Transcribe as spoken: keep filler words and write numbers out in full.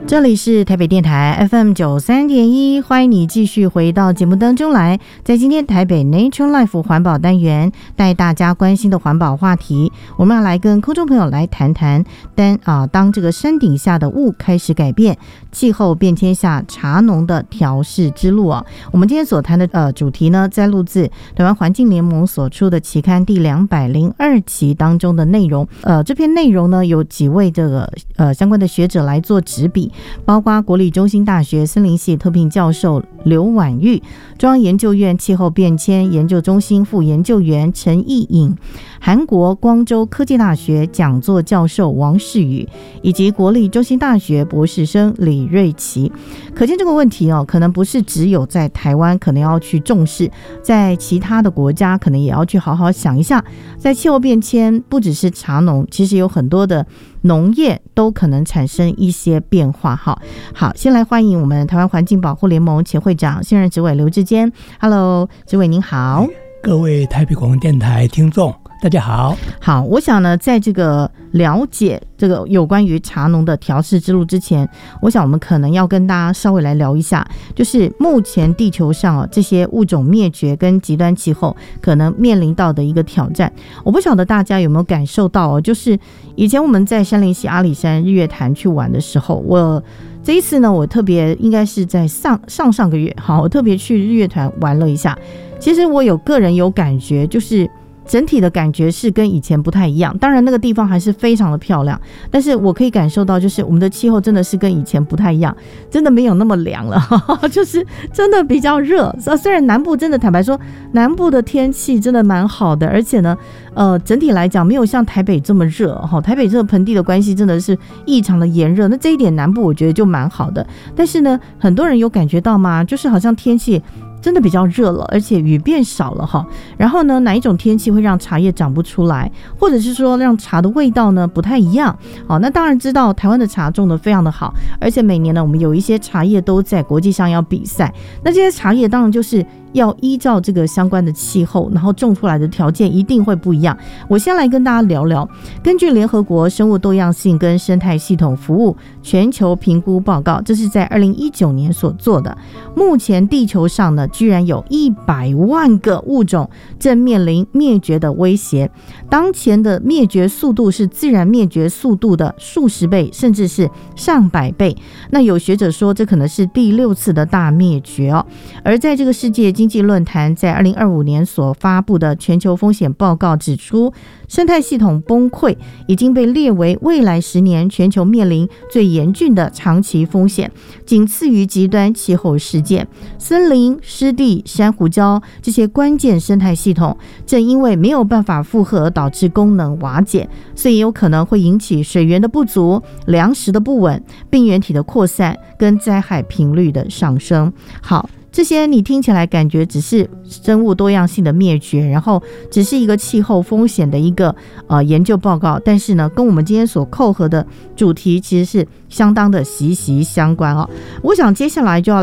这里是台北电台 F M 九十三点一，欢迎你继续回到节目当中来。在今天台北 Nature Life 环保单元，带大家关心的环保话题，我们要来跟空中朋友来谈谈当啊当这个山顶下的雾开始改变，气候变迁下茶农的调试之路啊。我们今天所谈的呃主题呢，在录自台湾环境联盟所出的期刊第两百零二期当中的内容。呃，这篇内容呢，有几位这个呃相关的学者来做执笔。包括国立中兴大学森林系特聘教授刘婉玉、中央研究院气候变迁研究中心副研究员陈义颖、韩国光州科技大学讲座教授王世宇，以及国立中兴大学博士生李瑞琪。可见这个问题哦，可能不是只有在台湾可能要去重视，在其他的国家可能也要去好好想一下。在气候变迁，不只是茶农，其实有很多的农业都可能产生一些变化。好，好，先来欢迎我们台湾环境保护联盟前会长、现任执委刘志坚。Hello， 执委您好。 各位台北广播电台听众，大家好。 好，我想呢，在这个了解这个有关于茶农的调试之路之前，我想我们可能要跟大家稍微来聊一下，就是目前地球上哦这些物种灭绝跟极端气候可能面临到的一个挑战。我不晓得大家有没有感受到哦，就是以前我们在山林溪阿里山日月潭去玩的时候，我这一次呢，我特别应该是在上上上个月，好，我特别去日月潭玩了一下。其实我有个人有感觉，就是整体的感觉是跟以前不太一样，当然那个地方还是非常的漂亮，但是我可以感受到就是我们的气候真的是跟以前不太一样，真的没有那么凉了就是真的比较热。虽然南部真的坦白说南部的天气真的蛮好的，而且呢呃，整体来讲没有像台北这么热，台北这个盆地的关系真的是异常的炎热，那这一点南部我觉得就蛮好的。但是呢很多人有感觉到吗？就是好像天气真的比较热了，而且雨变少了哈。然后呢，哪一种天气会让茶叶长不出来，或者是说让茶的味道呢不太一样？好，那当然知道台湾的茶种得非常的好，而且每年呢，我们有一些茶叶都在国际上要比赛。那这些茶叶当然就是要依照这个相关的气候，然后种出来的条件一定会不一样。我先来跟大家聊聊，根据联合国生物多样性跟生态系统服务全球评估报告，这是在二零一九年所做的。目前地球上呢，居然有一百万个物种正面临灭绝的威胁，当前的灭绝速度是自然灭绝速度的数十倍，甚至是上百倍。那有学者说，这可能是第六次的大灭绝哦。而在这个世界经济论坛在二零二五年所发布的全球风险报告指出，生态系统崩溃已经被列为未来十年全球面临最严峻的长期风险，仅次于极端气候事件。森林、湿地、珊瑚礁这些关键生态系统正因为没有办法负荷而导致功能瓦解，所以有可能会引起水源的不足、粮食的不稳、病原体的扩散跟灾害频率的上升。好，这些你听起来感觉只是生物多样性的灭绝，然后只是一个气候风险的一个呃研究报告，但是呢，跟我们今天所扣合的主题其实是相当的息息相关哦。我想接下来就要